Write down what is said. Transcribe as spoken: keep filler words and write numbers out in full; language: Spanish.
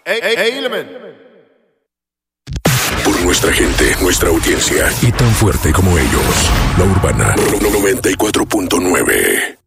Ey, ey, ey, Element. Por nuestra gente, nuestra audiencia y tan fuerte como ellos, La Urbana noventa y cuatro punto nueve.